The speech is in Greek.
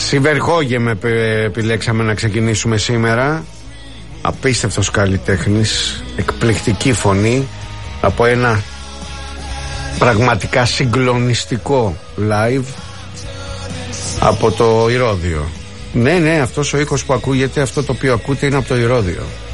Σιβεργόγε με επιλέξαμε να ξεκινήσουμε σήμερα. Απίστευτος καλλιτέχνης, εκπληκτική φωνή από ένα πραγματικά συγκλονιστικό live από το Ηρώδειο. Ναι, αυτός ο ήχος που ακούγεται, αυτό το οποίο ακούτε είναι από το Ηρώδειο.